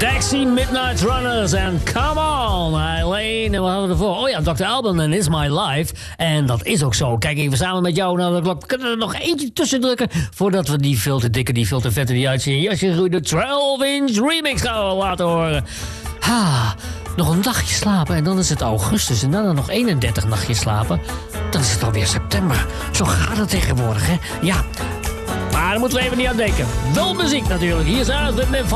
Dexy Midnight Runners en Come On, Eileen. En wat hadden we ervoor? Oh ja, Dr. Alban en Is My Life. En dat is ook zo. Kijk even samen met jou naar de klok. We kunnen er nog eentje tussen drukken voordat we die veel te dikke, die veel te vette die uitzien. Jasje Groei, de 12-inch remix gaan we laten horen. Nog een dagje slapen en dan is het augustus. En dan nog 31 nachtjes slapen. Dan is het alweer september. Zo gaat het tegenwoordig, hè? Ja. Maar daar moeten we even niet aan denken. Wel muziek natuurlijk. Hier is het met